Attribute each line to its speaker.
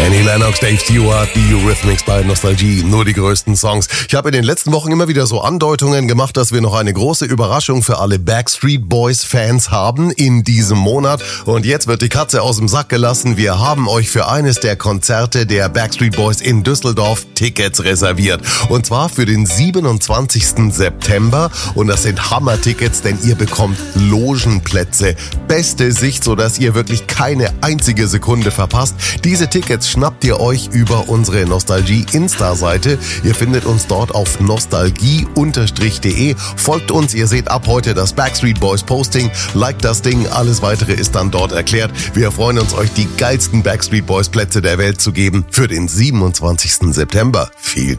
Speaker 1: Annie Lennox, Dave Stewart, die Eurythmics bei Nostalgie, nur die größten Songs. Ich habe in den letzten Wochen immer wieder so Andeutungen gemacht, dass wir noch eine große Überraschung für alle Backstreet Boys Fans haben in diesem Monat. Und jetzt wird die Katze aus dem Sack gelassen. Wir haben euch für eines der Konzerte der Backstreet Boys in Düsseldorf Tickets reserviert. Und zwar für den 27. September. Und das sind Hammer-Tickets, denn ihr bekommt Logenplätze. Beste Sicht, sodass ihr wirklich keine einzige Sekunde verpasst. Diese Tickets schnappt ihr euch über unsere Nostalgie-Insta-Seite. Ihr findet uns dort auf nostalgie_de. Folgt uns, ihr seht ab heute das Backstreet Boys Posting. Liked das Ding, alles weitere ist dann dort erklärt. Wir freuen uns, euch die geilsten Backstreet Boys Plätze der Welt zu geben für den 27. September. Viel